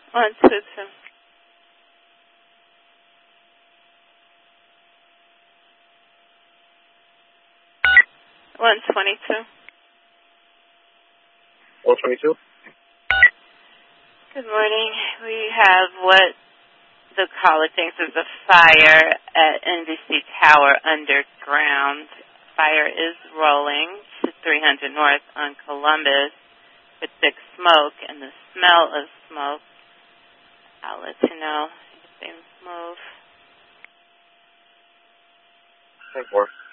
122. 122. 122. Good morning. We have what the caller thinks is a fire at NBC Tower underground. Fire is rolling to 300 North on Columbus with thick smoke and the smell of smoke. I'll let you know if things move. 10-4.